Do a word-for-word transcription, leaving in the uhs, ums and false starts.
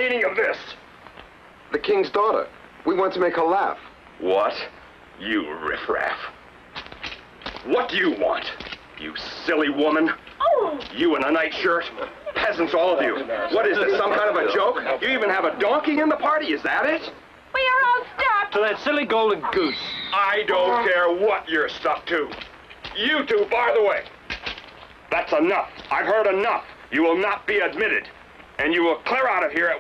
meaning of this? The king's daughter. We want to make her laugh. What? You riffraff. What do you want? You silly woman. Oh! You in a nightshirt? Peasants, all of you. What is this, some kind of a joke? You even have a donkey in the party, is that it? We are all stuck. To that silly golden goose. I don't care what you're stuck to. You two, bar the way. That's enough. I've heard enough. You will not be admitted. And you will clear out of here at